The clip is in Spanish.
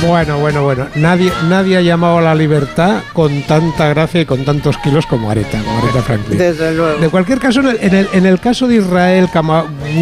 Bueno. Nadie ha llamado a la libertad con tanta gracia y con tantos kilos como Aretha Franklin. Desde luego. De cualquier caso, en el caso de Israel